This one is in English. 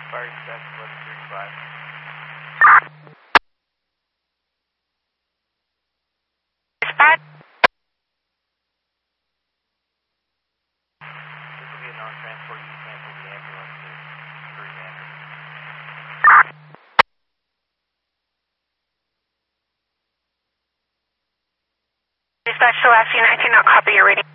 Fire dispatch 1135. Dispatch. This will be a non-transport. You cancel the ambulance to Alexander. Dispatch to last 19, I'll copy your reading.